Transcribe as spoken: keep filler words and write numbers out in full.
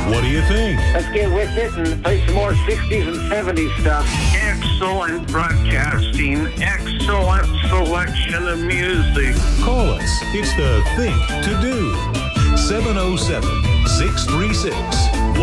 What do you think? Let's get with it and play some more sixties and seventies stuff. Excellent broadcasting. Excellent selection of music. Call us. It's the thing to do. seven oh seven, six three six,